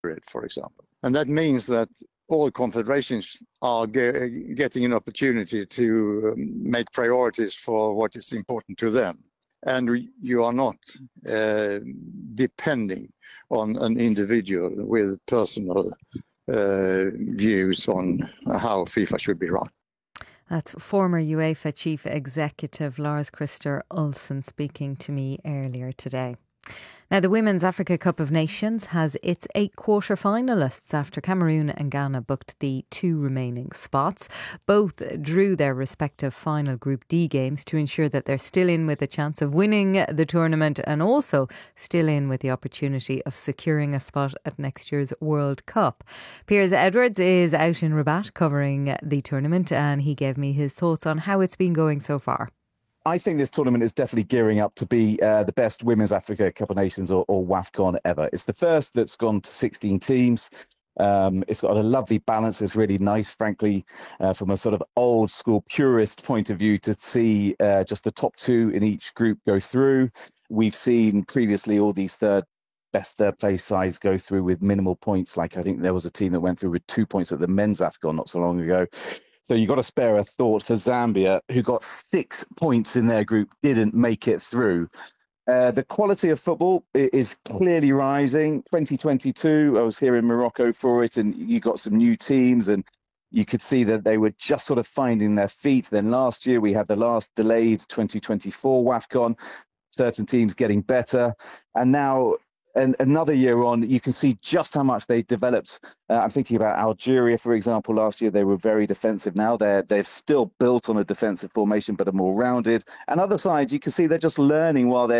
it, for example. And that means that all confederations are getting an opportunity to make priorities for what is important to them. And you are not depending on an individual with personal views on how FIFA should be run. That's former UEFA Chief Executive Lars-Christer Olsen speaking to me earlier today. Now, the Women's Africa Cup of Nations has its 8 quarter-finalists after Cameroon and Ghana booked the 2 remaining spots. Both drew their respective final Group D games to ensure that they're still in with a chance of winning the tournament and also still in with the opportunity of securing a spot at next year's World Cup. Piers Edwards is out in Rabat covering the tournament, and he gave me his thoughts on how it's been going so far. I think this tournament is definitely gearing up to be the best Women's Africa Cup of Nations or WAFCON ever. It's the first that's gone to 16 teams. It's got a lovely balance. It's really nice, frankly, from a sort of old school purist point of view to see just the top 2 in each group go through. We've seen previously all these best third place sides go through with minimal points. Like I think there was a team that went through with 2 points at the men's AFCON not so long ago. So you've got to spare a thought for Zambia, who got 6 points in their group, didn't make it through. The quality of football is clearly rising. 2022, I was here in Morocco for it, and you got some new teams, and you could see that they were just sort of finding their feet. Then last year, we had the last delayed 2024 WAFCON, certain teams getting better. And now, and another year on, you can see just how much they developed. I'm thinking about Algeria, for example. Last year, they were very defensive. Now they've still built on a defensive formation, but are more rounded. And other sides, you can see they're just learning while they're